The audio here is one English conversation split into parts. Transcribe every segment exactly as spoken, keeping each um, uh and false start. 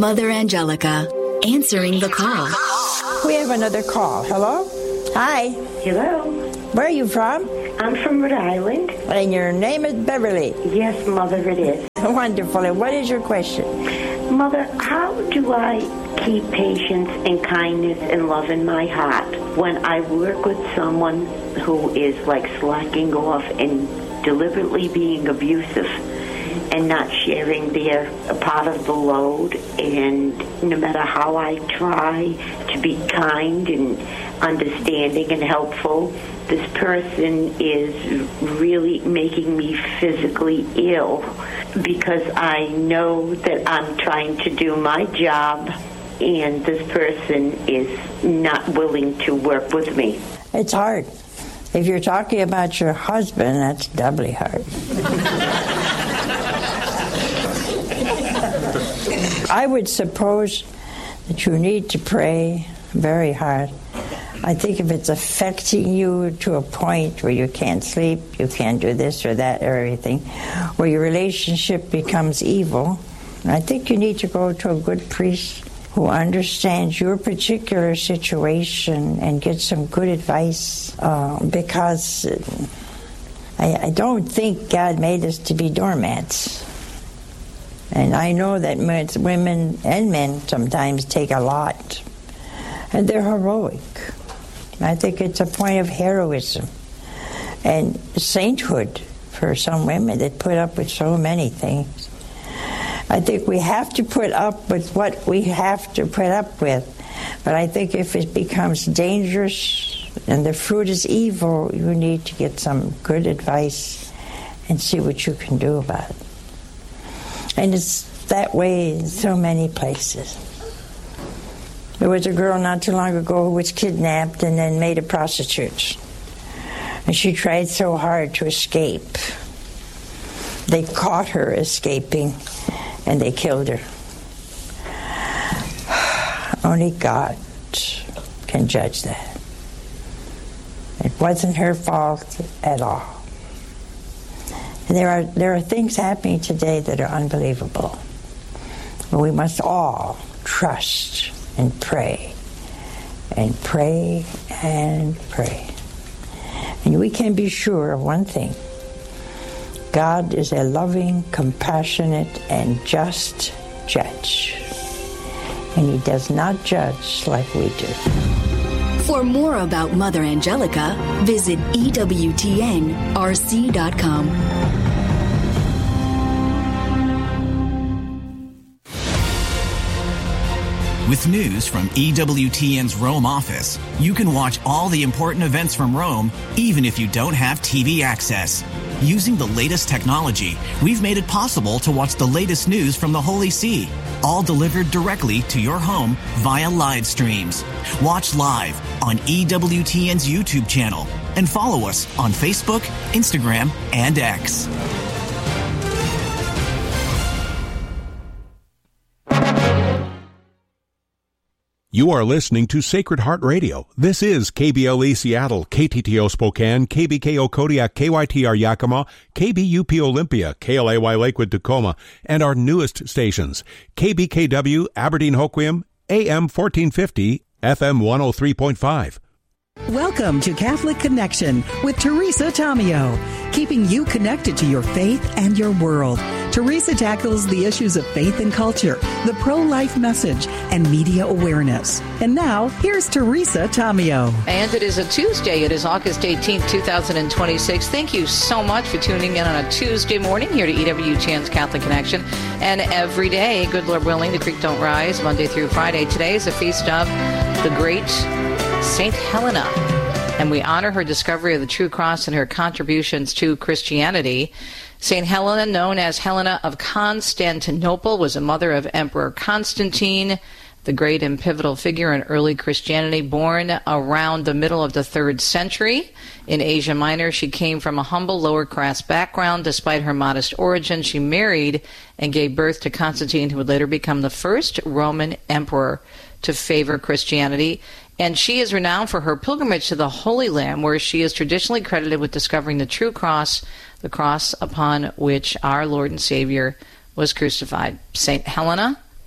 Mother Angelica, answering the call. We have another call. Hello? Hi. Hello. Where are you from? I'm from Rhode Island. And your name is Beverly? Yes, Mother, it is. Wonderful. And what is your question? Mother, how do I keep patience and kindness and love in my heart when I work with someone who is like slacking off and deliberately being abusive and not sharing their part of the load? And no matter how I try to be kind and understanding and helpful, this person is really making me physically ill because I know that I'm trying to do my job and this person is not willing to work with me. It's hard. If you're talking about your husband, that's doubly hard. I would suppose that you need to pray very hard. I think if it's affecting you to a point where you can't sleep, you can't do this or that or everything, where your relationship becomes evil, I think you need to go to a good priest who understands your particular situation and get some good advice, uh, because I, I don't think God made us to be doormats. And I know that women and men sometimes take a lot, and they're heroic. I think it's a point of heroism and sainthood for some women that put up with so many things. I think we have to put up with what we have to put up with. But I think if it becomes dangerous and the fruit is evil, you need to get some good advice and see what you can do about it. And it's that way in so many places. There was a girl not too long ago who was kidnapped and then made a prostitute. And she tried so hard to escape. They caught her escaping, and they killed her. Only God can judge that. It wasn't her fault at all. And there are there are things happening today that are unbelievable. But we must all trust and pray, and pray and pray. And we can be sure of one thing. God is a loving, compassionate, and just judge. And he does not judge like we do. For more about Mother Angelica, visit E W T N R C dot com. With news from E W T N's Rome office, you can watch all the important events from Rome, even if you don't have T V access. Using the latest technology, we've made it possible to watch the latest news from the Holy See, all delivered directly to your home via live streams. Watch live on E W T N's YouTube channel and follow us on Facebook, Instagram, and X. You are listening to Sacred Heart Radio. This is K B L E Seattle, K T T O Spokane, K B K O Kodiak, K Y T R Yakima, K B U P Olympia, K L A Y Lakewood Tacoma, and our newest stations, K B K W Aberdeen Hoquiam, A M fourteen fifty, F M one oh three point five. Welcome to Catholic Connection with Teresa Tomeo, keeping you connected to your faith and your world. Teresa tackles the issues of faith and culture, the pro-life message, and media awareness. And now, here's Teresa Tomeo. And it is a Tuesday. It is August eighteenth, twenty twenty-six. Thank you so much for tuning in on a Tuesday morning here to E W T N's Catholic Connection. And every day, good Lord willing, the creek don't rise, Monday through Friday. Today is a feast of the great Saint Helena, and we honor her discovery of the true cross and her contributions to Christianity. Saint Helena, known as Helena of Constantinople, was a mother of Emperor Constantine, the great and pivotal figure in early Christianity, born around the middle of the third century. In Asia Minor, she came from a humble lower-class background. Despite her modest origin, she married and gave birth to Constantine, who would later become the first Roman emperor to favor Christianity. And she is renowned for her pilgrimage to the Holy Land, where she is traditionally credited with discovering the true cross, the cross upon which our Lord and Savior was crucified. Saint Helena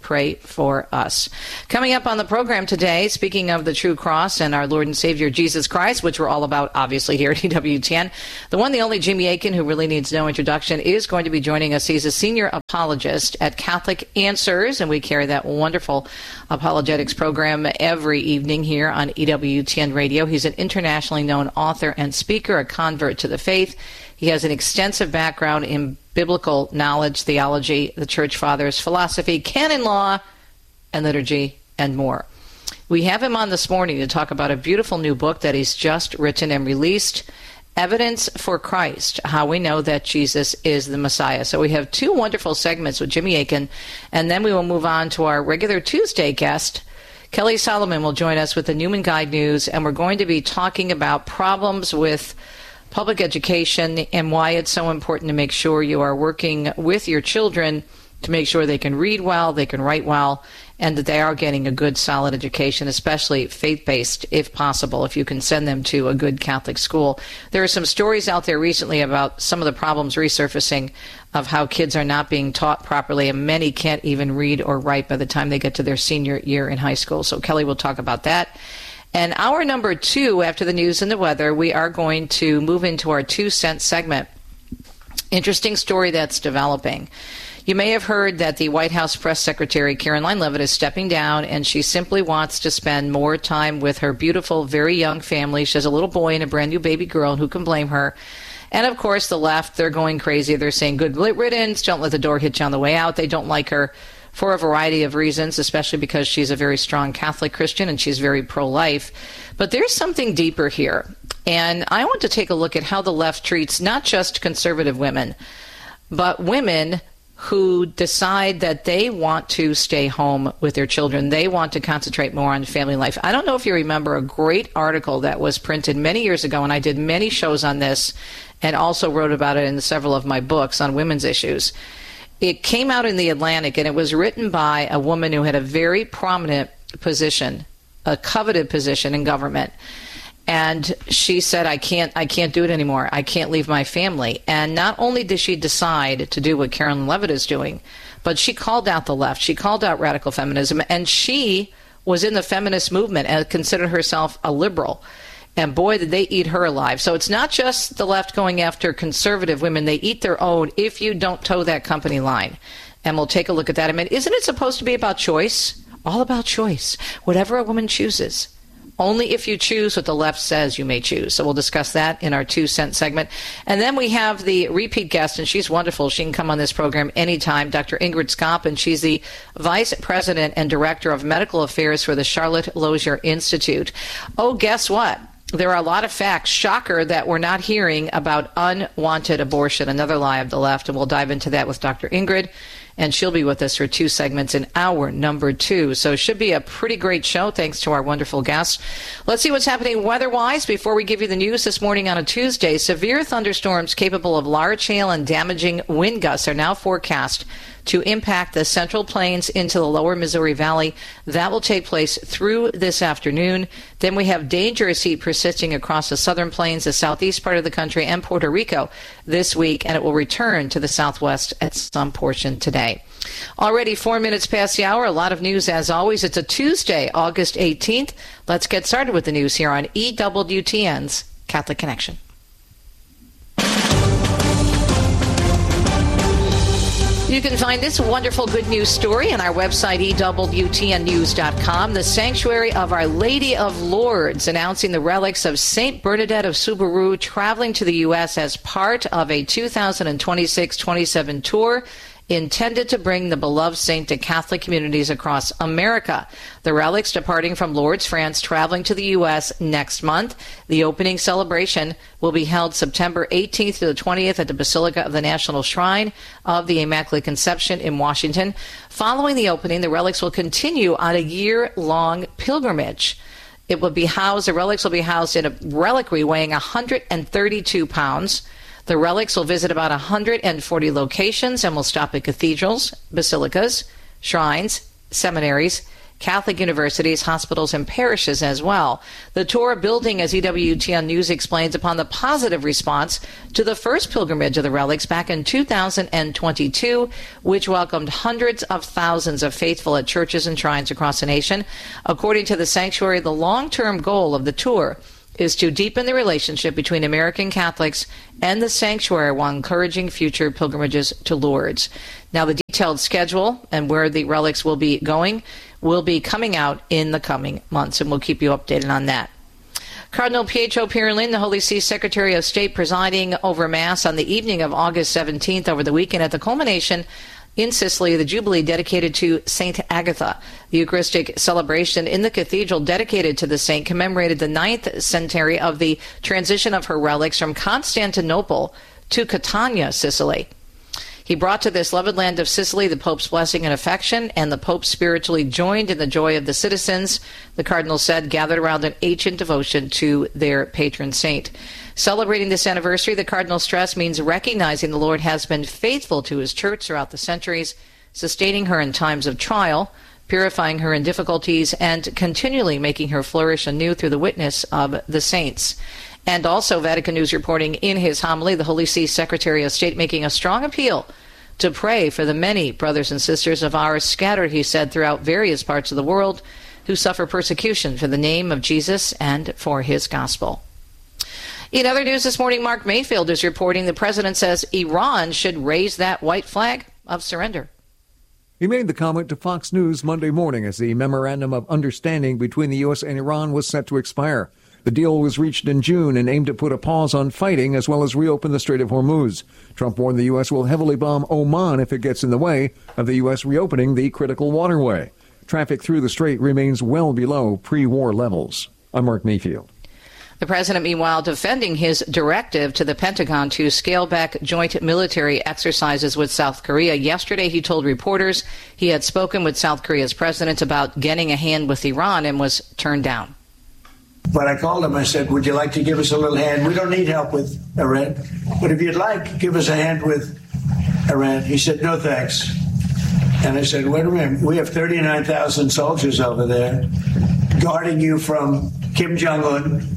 pray for us. Coming up on the program today, speaking of the true cross and our Lord and Savior Jesus Christ, which we're all about, obviously, here at E W T N, the one, the only Jimmy Akin, who really needs no introduction, is going to be joining us. He's a senior apologist at Catholic Answers, and we carry that wonderful apologetics program every evening here on E W T N Radio. He's an internationally known author and speaker, a convert to the faith. He has an extensive background in biblical knowledge, theology, the church fathers, philosophy, canon law, and liturgy, and more. We have him on this morning to talk about a beautiful new book that he's just written and released, Evidence for Christ, How We Know That Jesus is the Messiah. So we have two wonderful segments with Jimmy Akin, and then we will move on to our regular Tuesday guest. Kelly Solomon will join us with the Newman Guide News, and we're going to be talking about problems with public education and why it's so important to make sure you are working with your children to make sure they can read well, they can write well, and that they are getting a good, solid education, especially faith-based, if possible, if you can send them to a good Catholic school. There are some stories out there recently about some of the problems resurfacing of how kids are not being taught properly, and many can't even read or write by the time they get to their senior year in high school. So Kelly will talk about that. And hour number two, after the news and the weather, we are going to move into our two cent segment. Interesting story that's developing. You may have heard that the White House press secretary, Caroline Leavitt, is stepping down, and she simply wants to spend more time with her beautiful, very young family. She has a little boy and a brand new baby girl, and who can blame her? And, of course, the left, they're going crazy. They're saying good riddance, don't let the door hit you on the way out. They don't like her for a variety of reasons, especially because she's a very strong Catholic Christian and she's very pro-life. But there's something deeper here. And I want to take a look at how the left treats not just conservative women, but women who decide that they want to stay home with their children. They want to concentrate more on family life. I don't know if you remember a great article that was printed many years ago, and I did many shows on this and also wrote about it in several of my books on women's issues. It came out in the Atlantic, and it was written by a woman who had a very prominent position, a coveted position in government. And she said, I can't I can't do it anymore. I can't leave my family. And not only did she decide to do what Caroline Leavitt is doing, but she called out the left. She called out radical feminism. And she was in the feminist movement and considered herself a liberal. And boy, did they eat her alive. So it's not just the left going after conservative women. They eat their own if you don't toe that company line. And we'll take a look at that. I mean, isn't it supposed to be about choice? All about choice. Whatever a woman chooses. Only if you choose what the left says you may choose. So we'll discuss that in our two cent segment. And then we have the repeat guest, and she's wonderful. She can come on this program anytime, Doctor Ingrid Skopp, and she's the Vice President and Director of Medical Affairs for the Charlotte Lozier Institute. Oh, guess what? There are a lot of facts, shocker, that we're not hearing about unwanted abortion, another lie of the left, and we'll dive into that with Doctor Ingrid, and she'll be with us for two segments in hour number two. So it should be a pretty great show, thanks to our wonderful guests. Let's see what's happening weather-wise before we give you the news this morning on a Tuesday. Severe thunderstorms capable of large hail and damaging wind gusts are now forecast to impact the Central Plains into the lower Missouri Valley. That will take place through this afternoon. Then we have dangerous heat persisting across the southern plains, the southeast part of the country, and Puerto Rico this week, and it will return to the southwest at some portion today. Already four minutes past the hour. A lot of news as always. It's a Tuesday, August eighteenth. Let's get started with the news here on E W T N's Catholic Connection. You can find this wonderful good news story on our website, E W T N news dot com. The Sanctuary of Our Lady of Lourdes announcing the relics of Saint Bernadette of Subaru traveling to the U S as part of a two thousand twenty-six twenty-seven tour intended to bring the beloved saint to Catholic communities across America. The relics departing from Lourdes, France, traveling to the U S next month. The opening celebration will be held September eighteenth to the twentieth at the Basilica of the National Shrine of the Immaculate Conception in Washington. Following the opening, the relics will continue on a year-long pilgrimage. It will be housed, the relics will be housed in a reliquary weighing one hundred thirty-two pounds. The relics will visit about one hundred forty locations and will stop at cathedrals, basilicas, shrines, seminaries, Catholic universities, hospitals, and parishes as well. The tour building, as E W T N News explains, upon the positive response to the first pilgrimage of the relics back in two thousand twenty-two, which welcomed hundreds of thousands of faithful at churches and shrines across the nation. According to the sanctuary, the long-term goal of the tour is to deepen the relationship between American Catholics and the sanctuary while encouraging future pilgrimages to Lourdes. Now, the detailed schedule and where the relics will be going will be coming out in the coming months, and we'll keep you updated on that. Cardinal Pietro Parolin, the Holy See Secretary of State, presiding over Mass on the evening of August seventeenth over the weekend at the culmination in Sicily, the Jubilee dedicated to Saint Agatha. The Eucharistic celebration in the cathedral dedicated to the saint commemorated the ninth centenary of the transition of her relics from Constantinople to Catania, Sicily. He brought to this loved land of Sicily the Pope's blessing and affection, and the Pope spiritually joined in the joy of the citizens, the Cardinal said, gathered around an ancient devotion to their patron saint. Celebrating this anniversary, the Cardinal stressed, means recognizing the Lord has been faithful to his church throughout the centuries, sustaining her in times of trial, purifying her in difficulties, and continually making her flourish anew through the witness of the saints. And also, Vatican News reporting in his homily, the Holy See Secretary of State making a strong appeal to pray for the many brothers and sisters of ours scattered, he said, throughout various parts of the world who suffer persecution for the name of Jesus and for his gospel. In other news this morning, Mark Mayfield is reporting the president says Iran should raise that white flag of surrender. He made the comment to Fox News Monday morning as the memorandum of understanding between the U S and Iran was set to expire. The deal was reached in June and aimed to put a pause on fighting as well as reopen the Strait of Hormuz. Trump warned the U S will heavily bomb Oman if it gets in the way of the U S reopening the critical waterway. Traffic through the strait remains well below pre-war levels. I'm Mark Mayfield. The president, meanwhile, defending his directive to the Pentagon to scale back joint military exercises with South Korea. Yesterday, he told reporters he had spoken with South Korea's president about getting a hand with Iran and was turned down. But I called him, I said, would you like to give us a little hand? We don't need help with Iran, but if you'd like, give us a hand with Iran. He said, no, thanks. And I said, wait a minute, we have thirty-nine thousand soldiers over there guarding you from Kim Jong-un.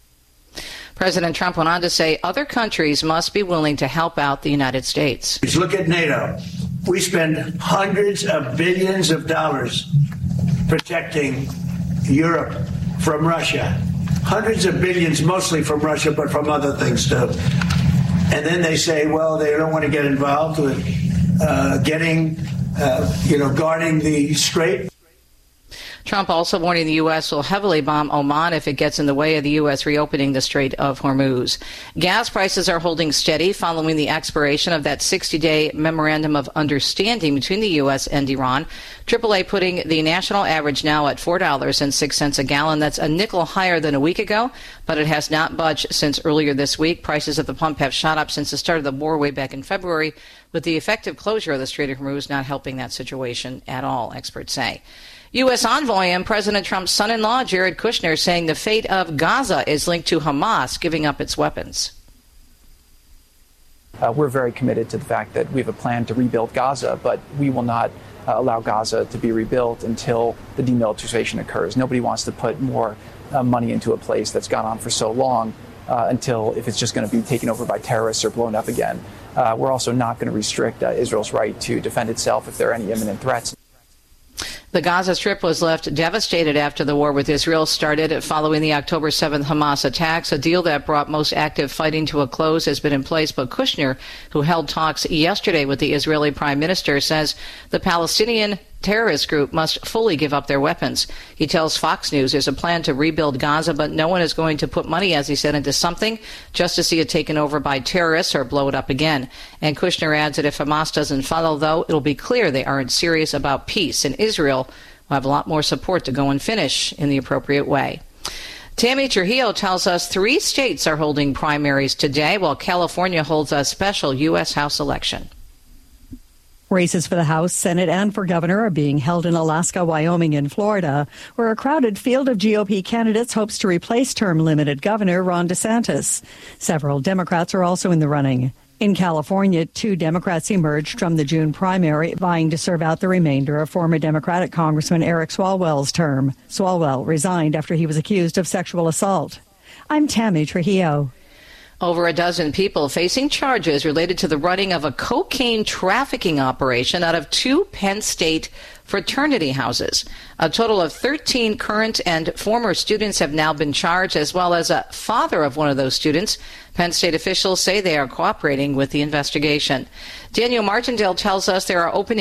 President Trump went on to say other countries must be willing to help out the United States. Look at NATO. We spend hundreds of billions of dollars protecting Europe from Russia. Hundreds of billions, mostly from Russia, but from other things too. And then they say, well, they don't want to get involved with uh, getting, uh, you know, guarding the strait. Trump also warning the U S will heavily bomb Oman if it gets in the way of the U S reopening the Strait of Hormuz. Gas prices are holding steady following the expiration of that sixty-day memorandum of understanding between the U S and Iran. triple A putting the national average now at four dollars and six cents a gallon. That's a nickel higher than a week ago, but it has not budged since earlier this week. Prices at the pump have shot up since the start of the war way back in February, with the effective closure of the Strait of Hormuz not helping that situation at all, experts say. U S envoy and President Trump's son-in-law, Jared Kushner, saying the fate of Gaza is linked to Hamas giving up its weapons. Uh, we're very committed to the fact that we have a plan to rebuild Gaza, but we will not uh, allow Gaza to be rebuilt until the demilitarization occurs. Nobody wants to put more uh, money into a place that's gone on for so long uh, until if it's just going to be taken over by terrorists or blown up again. Uh, we're also not going to restrict uh, Israel's right to defend itself if there are any imminent threats. The Gaza Strip was left devastated after the war with Israel started following the October seventh Hamas attacks. A deal that brought most active fighting to a close has been in place, but Kushner, who held talks yesterday with the Israeli prime minister, says the Palestinian terrorist group must fully give up their weapons. He tells Fox News there's a plan to rebuild Gaza, but no one is going to put money, as he said, into something just to see it taken over by terrorists or blow it up again. And Kushner adds that if Hamas doesn't follow, though, it'll be clear they aren't serious about peace, and Israel will have a lot more support to go and finish in the appropriate way. Tammy Trujillo tells us three states are holding primaries today, while California holds a special U S House election. Races for the House, Senate, and for governor are being held in Alaska, Wyoming, and Florida, where a crowded field of G O P candidates hopes to replace term-limited Governor Ron DeSantis. Several Democrats are also in the running. In California, two Democrats emerged from the June primary, vying to serve out the remainder of former Democratic Congressman Eric Swalwell's term. Swalwell resigned after he was accused of sexual assault. I'm Tammy Trujillo. Over a dozen people facing charges related to the running of a cocaine trafficking operation out of two Penn State fraternity houses. A total of thirteen current and former students have now been charged, as well as a father of one of those students. Penn State officials say they are cooperating with the investigation. Daniel Martindale tells us there are open